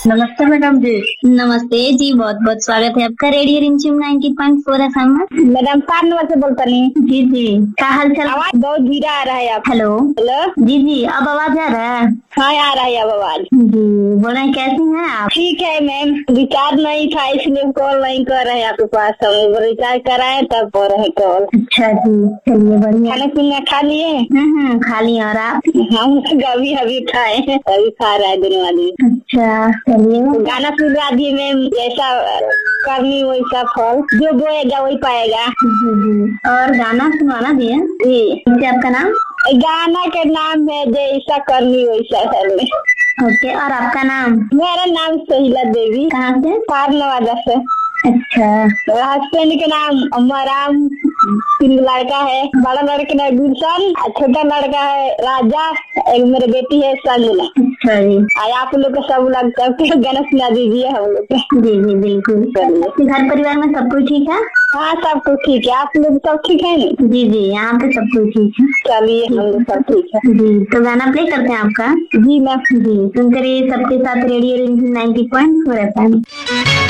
नमस्ते मैडम जी। नमस्ते जी, बहुत बहुत स्वागत है आपका रेडियो रिमझिम 90.4 FM में। मैडम 4 नंबर से बोलता नहीं। जी जी, क्या हाल चाल? आवाज बहुत धीरा आ रहा है आप। हेलो हेलो जी जी, अब आवाज आ रहा है? हाँ आ रहा है अब आवाज। जी बोले, कैसी हैं आप? ठीक है मैम, रिचार्ज नहीं था इसलिए कॉल नहीं कर रहे हैं आपके पास। हम रिचार्ज कराए तब कर रहे कॉल। अच्छा जी, चलिए बढ़िया। खाना पीना खा लिए? खा लिया। और आप? हम अभी खाए हैं, अभी खा रहा है दोनों आदमी। अच्छा चलिए। गाना सुनवा दिए मैम, जैसा करनी वैसा फल, जो बोएगा वही पाएगा। जी जी, और गाना सुनवाना दिए जी। आपका नाम? गाना के नाम है जैसा करनी वैसा है। ओके, और आपका नाम? मेरा नाम सोहिला देवी। कहाँ से? नवादा से। अच्छा। हस्बैंड के नाम अमराम। 3 लड़का है, बड़ा लड़के का गुलशन, छोटा लड़का है राजा, एक मेरी बेटी है संजना। अच्छा जी। आप लोग को सब लगता है गाना सुना दीजिए हम लोग को। जी जी बिल्कुल। घर परिवार में सब कुछ ठीक है? हाँ सब कुछ ठीक है, आप लोग सब ठीक है नी? जी जी, यहाँ पे सब कुछ ठीक है। चलिए हम लोग सब ठीक है। जी, तो गाना प्ले करते हैं आपका? जी मैम। जी, सुनकर ये सबके साथ रेडियो रिमझिम 90.4 FM।